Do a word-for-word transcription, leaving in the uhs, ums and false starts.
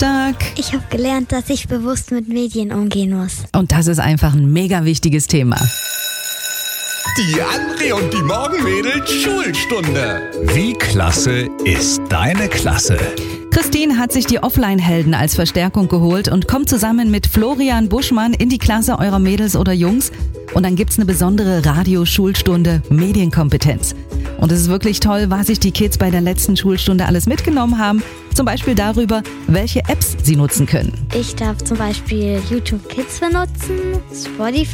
Dienstag. Ich habe gelernt, dass ich bewusst mit Medien umgehen muss. Und das ist einfach ein mega wichtiges Thema. Die André und die Morgenmädels Schulstunde. Wie klasse ist deine Klasse? Christine hat sich die Offline-Helden als Verstärkung geholt und kommt zusammen mit Florian Buschmann in die Klasse eurer Mädels oder Jungs. Und dann gibt's eine besondere Radio-Schulstunde Medienkompetenz. Und es ist wirklich toll, was sich die Kids bei der letzten Schulstunde alles mitgenommen haben. Zum Beispiel darüber, welche Apps sie nutzen können. Ich darf zum Beispiel YouTube Kids benutzen, Spotify.